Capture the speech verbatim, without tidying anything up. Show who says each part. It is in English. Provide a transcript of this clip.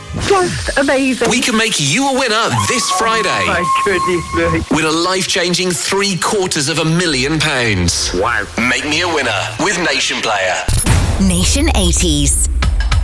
Speaker 1: Just amazing.
Speaker 2: We can make you a winner this Friday.
Speaker 1: Oh, my goodness me.
Speaker 2: With a life-changing three quarters of a million pounds.
Speaker 1: Wow.
Speaker 2: Make me a winner with Nation Player.
Speaker 3: Nation eighties.